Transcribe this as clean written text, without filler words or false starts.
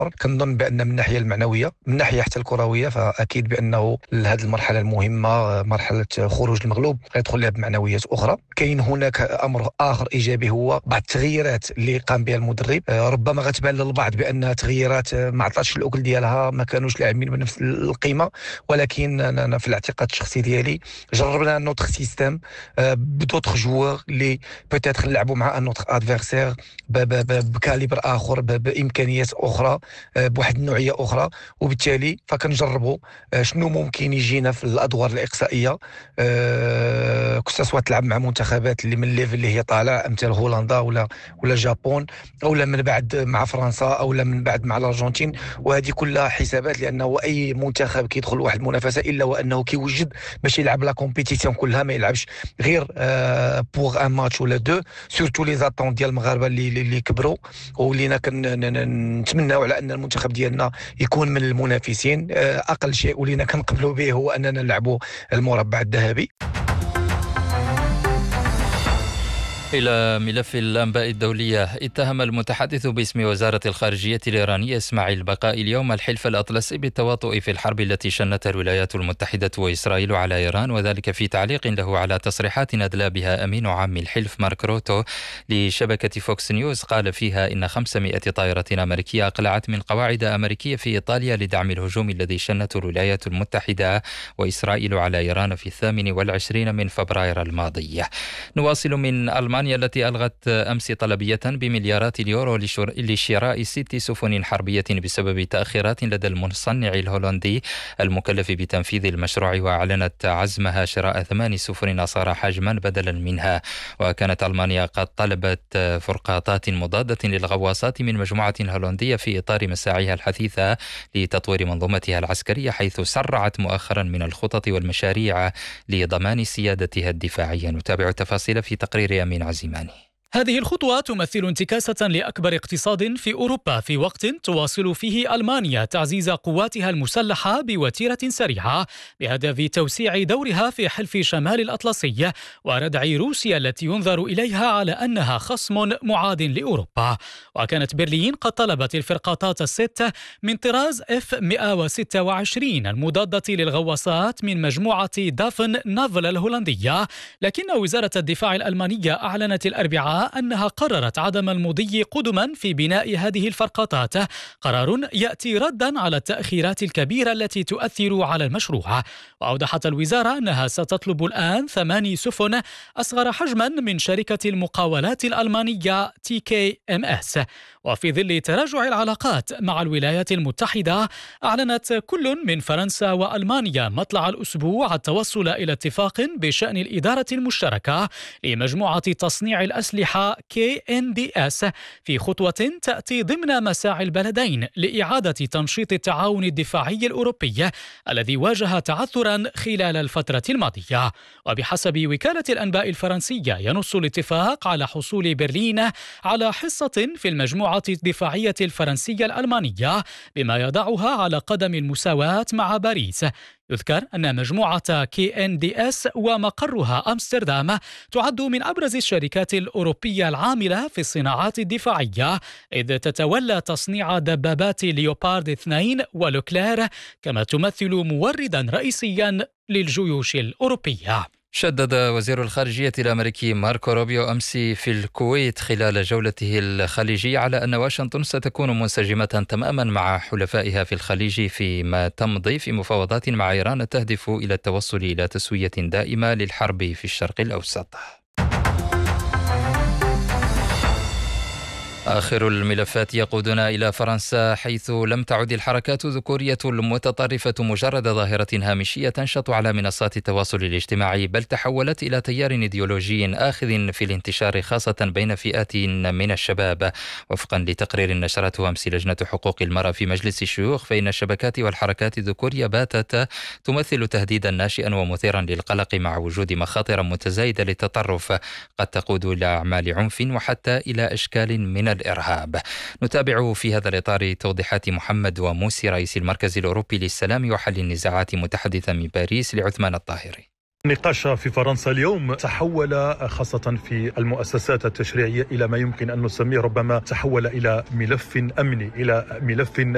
كنظن بأن من الناحية المعنوية، من الناحية حتى الكروية، فأكيد بأنه هذه المرحلة المهمة، مرحلة خروج المغلوب، غيدخل لها بمعنويات أخرى. كاين هناك أمر آخر إيجابي، هو بعض التغييرات اللي قام بها المدرب. ربما غتبان للبعض بأنها تغييرات ما عطاتش الأكل ديالها، ما كانوش لاعبين بنفس القيمة، ولكن أنا في الاعتقاد الشخصي ديالي جربنا نوتر سيستم بدوتر جوار اللي بوتيتر نلعبوا مع نوتر ادفيرسير بكاليبر آخر، بإمكانيات أخرى، بواحد النوعية أخرى، وبالتالي فكنجربوا شنو ممكن يجينا في الأدوار الإقصائية، كسوا تلعب مع منتخبات اللي من ليفل اللي هي طالع، أمثال هولندا ولا جابون، أو من بعد مع فرنسا، أو من بعد مع الأرجنتين. وهذه كلها حسابات، لأنه أي منتخب كيدخل واحد المنافسة إلا وأنه كيوجد باش يلعب لا كومبيتيسيون كلها، ما يلعبش غير بوغ ان ماتش ولا دو. سورتو لي زاتون ديال المغاربه اللي كبروا، ولينا كنتمناو على ان المنتخب ديالنا يكون من المنافسين. اقل شيء ولينا كنقبلوا به هو اننا نلعبوا المربع الذهبي. إلى ملف الأنباء الدولية. اتهم المتحدث باسم وزارة الخارجية الإيرانية إسماعيل بقاء اليوم الحلف الأطلسي بالتواطؤ في الحرب التي شنتها الولايات المتحدة وإسرائيل على إيران، وذلك في تعليق له على تصريحات أدلى بها أمين عام الحلف مارك روتو لشبكة فوكس نيوز، قال فيها إن 500 طائرة أمريكية أقلعت من قواعد أمريكية في إيطاليا لدعم الهجوم الذي شنته الولايات المتحدة وإسرائيل على إيران في 28 من فبراير الماضي. نواصل من ألمانيا التي ألغت أمس طلبية بمليارات اليورو لشراء 6 سفن حربية بسبب تأخيرات لدى المصنع الهولندي المكلف بتنفيذ المشروع، وأعلنت عزمها شراء 8 سفن أصغر حجما بدلا منها. وكانت ألمانيا قد طلبت فرقاطات مضادة للغواصات من مجموعة هولندية في إطار مساعيها الحثيثة لتطوير منظومتها العسكرية، حيث سرعت مؤخرا من الخطط والمشاريع لضمان سيادتها الدفاعية. نتابع التفاصيل في تقرير أمين عزيماني. هذه الخطوة تمثل انتكاسة لأكبر اقتصاد في أوروبا في وقت تواصل فيه ألمانيا تعزيز قواتها المسلحة بوتيرة سريعة بهدف توسيع دورها في حلف شمال الأطلسي وردع روسيا التي ينظر إليها على أنها خصم معاد لأوروبا. وكانت برلين قد طلبت الفرقاطات الست من طراز F-126 المضادة للغواصات من مجموعة دافن نافل الهولندية، لكن وزارة الدفاع الألمانية أعلنت الأربعاء أنها قررت عدم المضي قدما في بناء هذه الفرقاطات، قرار يأتي ردا على التأخيرات الكبيرة التي تؤثر على المشروع. وأوضحت الوزارة أنها ستطلب الآن 8 سفن أصغر حجما من شركة المقاولات الألمانية TKMS. وفي ظل تراجع العلاقات مع الولايات المتحدة، أعلنت كل من فرنسا وألمانيا مطلع الأسبوع التوصل إلى اتفاق بشأن الإدارة المشتركة لمجموعة تصنيع الأسلحة KNDS في خطوة تأتي ضمن مساعي البلدين لإعادة تنشيط التعاون الدفاعي الأوروبي الذي واجه تعثرا خلال الفترة الماضية. وبحسب وكالة الأنباء الفرنسية، ينص الاتفاق على حصول برلين على حصة في المجموعة الدفاعية الفرنسية الألمانية، بما يضعها على قدم المساواة مع باريس. يذكر أن مجموعة KNDS ومقرها أمستردام تعد من أبرز الشركات الأوروبية العاملة في الصناعات الدفاعية، إذ تتولى تصنيع دبابات ليوبارد 2 ولوكلير، كما تمثل موردا رئيسيا للجيوش الأوروبية. شدد وزير الخارجية الأمريكي ماركو روبيو أمس في الكويت خلال جولته الخليجية على أن واشنطن ستكون منسجمة تماما مع حلفائها في الخليج فيما تمضي في مفاوضات مع إيران تهدف إلى التوصل إلى تسوية دائمة للحرب في الشرق الأوسط. آخر الملفات يقودنا إلى فرنسا، حيث لم تعد الحركات الذكورية المتطرفة مجرد ظاهرة هامشية تنشط على منصات التواصل الاجتماعي، بل تحولت إلى تيار إيديولوجي آخذ في الانتشار، خاصة بين فئات من الشباب. وفقا لتقرير نشرته أمس لجنة حقوق المرأة في مجلس الشيوخ، فإن الشبكات والحركات الذكورية باتت تمثل تهديدا ناشئا ومثيرا للقلق، مع وجود مخاطر متزايدة للتطرف قد تقود إلى أعمال عنف وحتى إلى أشكال من الإرهاب. نتابع في هذا الإطار توضيحات محمد وموسي رئيس المركز الأوروبي للسلام وحل النزاعات متحدثا من باريس لعثمان الطاهري. النقاش في فرنسا اليوم تحول خاصة في المؤسسات التشريعية إلى ما يمكن أن نسميه ربما تحول إلى ملف أمني، إلى ملف